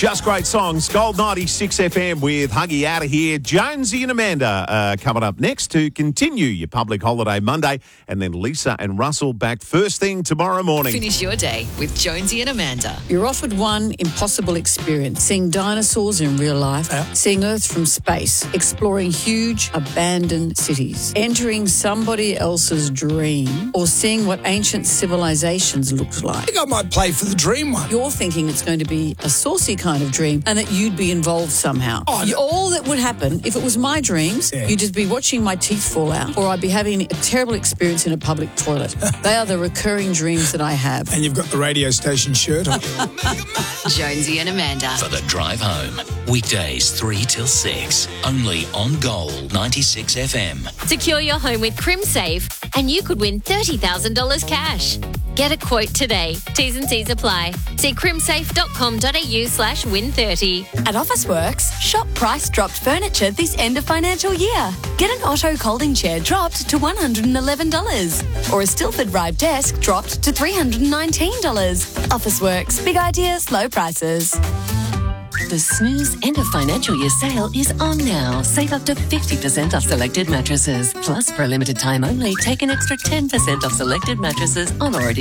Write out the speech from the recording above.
Just great songs. Gold 96 FM with Huggy out of here. Jonesy and Amanda coming up next to continue your public holiday Monday. And then Lisa and Russell back first thing tomorrow morning. Finish your day with Jonesy and Amanda. You're offered one impossible experience: seeing dinosaurs in real life, seeing Earth from space, exploring huge abandoned cities, entering somebody else's dream, or seeing what ancient civilizations looked like. I think I might play for the dream one. You're thinking it's going to be a saucy kind of dream and that you'd be involved somehow. All that would happen if it was my dreams, you'd just be watching my teeth fall out, or I'd be having a terrible experience in a public toilet. They are the recurring dreams that I have. And you've got the radio station shirt on. Jonesy and Amanda. For the drive home. Weekdays 3 till 6. Only on Gold 96 FM. Secure your home with CrimSafe and you could win $30,000 cash. Get a quote today. T's and C's apply. See crimsafe.com.au/win30. At Officeworks, shop price dropped furniture this end of financial year. Get an Otto Colding chair dropped to $111. Or a Stilford Ribe desk dropped to $319. Officeworks, big ideas, low prices. The Snooze end of financial year sale is on now. Save up to 50% off selected mattresses. Plus, for a limited time only, take an extra 10% off selected mattresses on already